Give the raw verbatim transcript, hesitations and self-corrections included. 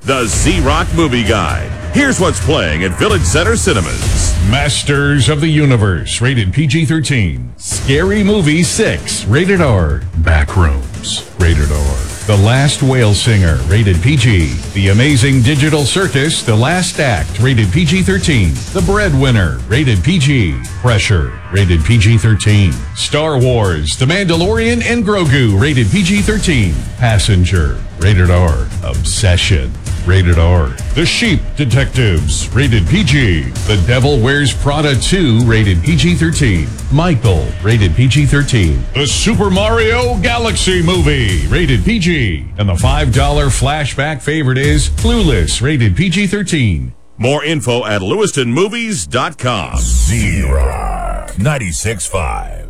the Z-Rock Movie Guide. Here's what's playing at Village Center Cinemas. Masters of the Universe, rated P G thirteen. Scary Movie six, rated R. Backrooms, rated R. The Last Whale Singer, rated P G. The Amazing Digital Circus, The Last Act, rated P G thirteen. The Breadwinner, rated P G. Pressure, rated P G thirteen. Star Wars, The Mandalorian and Grogu, rated P G thirteen. Passenger, rated R. Obsession, rated R. The Sheep Detectives, rated P G. The Devil Wears Prada two, rated P G thirteen. Michael, rated P G thirteen. The Super Mario Galaxy Movie, rated P G. And the five dollar flashback favorite is Clueless, rated P G thirteen. More info at lewiston movies dot com. Z-Rock ninety-six point five.